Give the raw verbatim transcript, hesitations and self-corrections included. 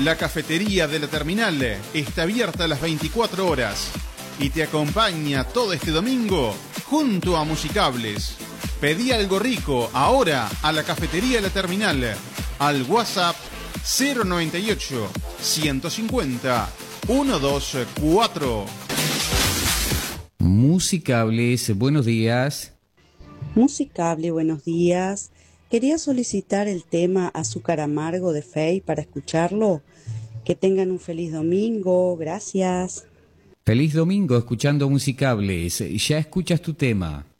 La cafetería de la terminal está abierta a las veinticuatro horas y te acompaña todo este domingo junto a Musicables. Pedí algo rico ahora a la cafetería de la terminal al WhatsApp cero noventa y ocho, ciento cincuenta, ciento veinticuatro. Musicables, buenos días. Musicable, buenos días. Quería solicitar el tema Azúcar Amargo de Fey para escucharlo. Que tengan un feliz domingo, gracias. Feliz domingo escuchando Musicables. Ya escuchas tu tema.